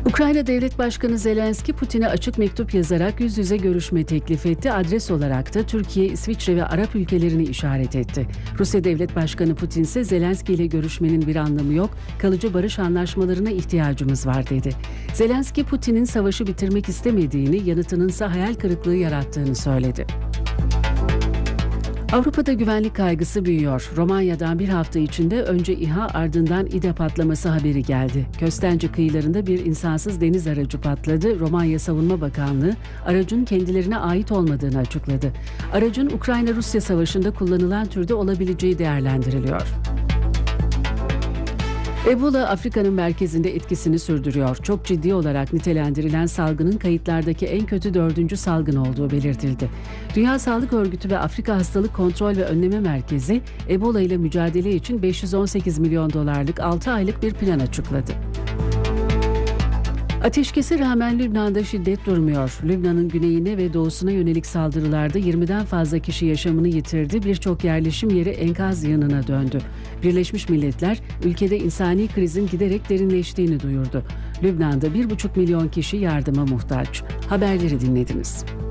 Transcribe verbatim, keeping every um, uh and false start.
Ukrayna Devlet Başkanı Zelenski, Putin'e açık mektup yazarak yüz yüze görüşme teklif etti. Adres olarak da Türkiye, İsviçre ve Arap ülkelerini işaret etti. Rusya Devlet Başkanı Putin ise Zelenski ile görüşmenin bir anlamı yok, kalıcı barış anlaşmalarına ihtiyacımız var dedi. Zelenski, Putin'in savaşı bitirmek istemediğini, yanıtının ise hayal kırıklığı yarattığını söyledi. Avrupa'da güvenlik kaygısı büyüyor. Romanya'dan bir hafta içinde önce İHA ardından İDE patlaması haberi geldi. Köstence kıyılarında bir insansız deniz aracı patladı. Romanya Savunma Bakanlığı aracın kendilerine ait olmadığını açıkladı. Aracın Ukrayna-Rusya savaşında kullanılan türde olabileceği değerlendiriliyor. Ebola Afrika'nın merkezinde etkisini sürdürüyor. Çok ciddi olarak nitelendirilen salgının kayıtlardaki en kötü dördüncü salgın olduğu belirtildi. Dünya Sağlık Örgütü ve Afrika Hastalık Kontrol ve Önleme Merkezi, Ebola ile mücadele için beş yüz on sekiz milyon dolarlık altı aylık bir plan açıkladı. Ateşkese rağmen Lübnan'da şiddet durmuyor. Lübnan'ın güneyine ve doğusuna yönelik saldırılarda yirmiden fazla kişi yaşamını yitirdi. Birçok yerleşim yeri enkaz yığınına döndü. Birleşmiş Milletler ülkede insani krizin giderek derinleştiğini duyurdu. Lübnan'da bir buçuk milyon kişi yardıma muhtaç. Haberleri dinlediniz.